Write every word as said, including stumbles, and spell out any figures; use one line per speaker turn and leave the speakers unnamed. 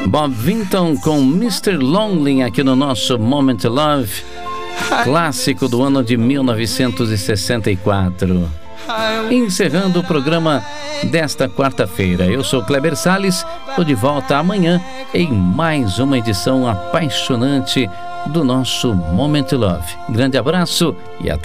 Bob Vinton com mister Lonely aqui no nosso Moment Love, clássico do ano de mil novecentos e sessenta e quatro. Encerrando o programa desta quarta-feira. Eu sou Kleber Salles, estou de volta amanhã em mais uma edição apaixonante do nosso Moment Love. Grande abraço e até